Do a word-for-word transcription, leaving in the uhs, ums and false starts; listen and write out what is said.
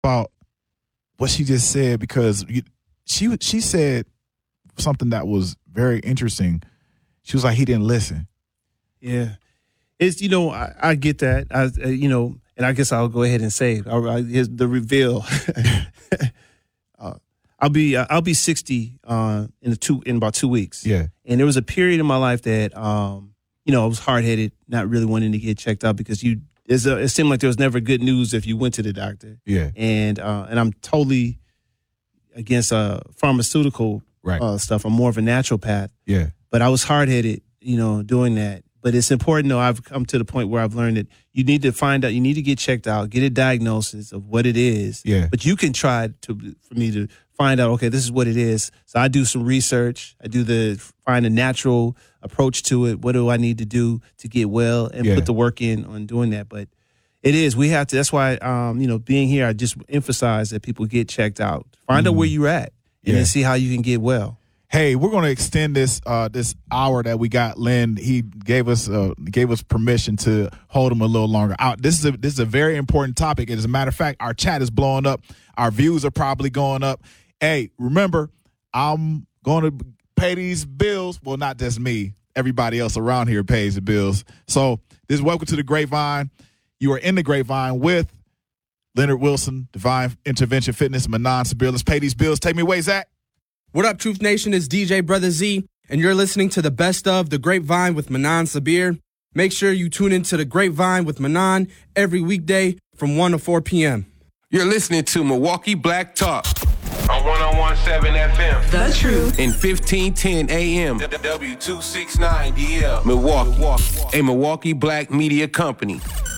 about what she just said because you, she she said something that was very interesting. She was like, he didn't listen. Yeah. It's, you know, I, I get that. I, uh, you know, and I guess I'll go ahead and say, I, I, here's the reveal. uh, I'll be uh, I'll be sixty uh, in a two in about two weeks. Yeah. And there was a period in my life that, um, you know, I was hard headed, not really wanting to get checked out because you. It's a, it seemed like there was never good news if you went to the doctor. Yeah. And uh, and I'm totally against uh, pharmaceutical right. uh, stuff. I'm more of a naturopath. Yeah. But I was hard headed, you know, doing that. But it's important, though. I've come to the point where I've learned that you need to find out, you need to get checked out, get a diagnosis of what it is. Yeah. But you can try to for me to find out, okay, this is what it is. So I do some research. I do the find a natural approach to it. What do I need to do to get well and yeah. put the work in on doing that? But it is. We have to. That's why, um, you know, being here, I just emphasize that people get checked out. Find mm-hmm. out where you're at and yeah. then see how you can get well. Hey, we're going to extend this uh, this hour that we got. Lynn, he gave us uh, gave us permission to hold him a little longer. Out. This is a this is a very important topic. And as a matter of fact, our chat is blowing up. Our views are probably going up. Hey, remember, I'm going to pay these bills. Well, not just me. Everybody else around here pays the bills. So this is Welcome to the Grapevine. You are in the Grapevine with Leonard Wilson, Divine Intervention Fitness, Manan Sabir. Let's pay these bills. Take me away, Zach. What up, Truth Nation? It's D J Brother Z, and you're listening to the best of The Grapevine with Manan Sabir. Make sure you tune into The Grapevine with Manan every weekday from one to four p.m. You're listening to Milwaukee Black Talk on one oh one point seven F M. The Truth. In fifteen ten A M. W two sixty-nine D L. Milwaukee. A Milwaukee Black Media Company.